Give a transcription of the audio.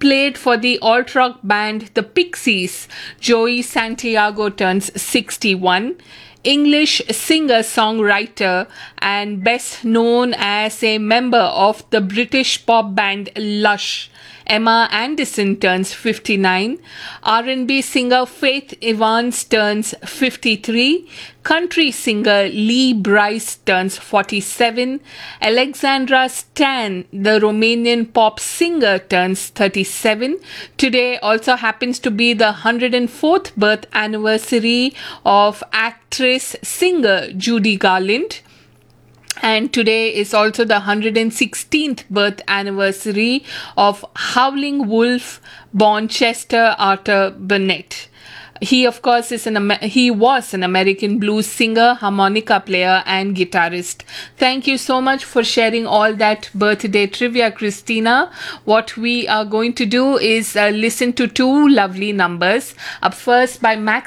played for the alt-rock band The Pixies. Joey Santiago turns 61. English singer-songwriter and best known as a member of the British pop band Lush, Emma Anderson turns 59. R&B singer Faith Evans turns 53. Country singer Lee Brice turns 47. Alexandra Stan, the Romanian pop singer, turns 37. Today also happens to be the 104th birth anniversary of actress singer Judy Garland. And today is also the 116th birth anniversary of Howling Wolf born Chester Arthur Burnett. He, of course, he was an American blues singer, harmonica player, and guitarist. Thank you so much for sharing all that birthday trivia, Christina. What we are going to do is listen to two lovely numbers. Up first by Max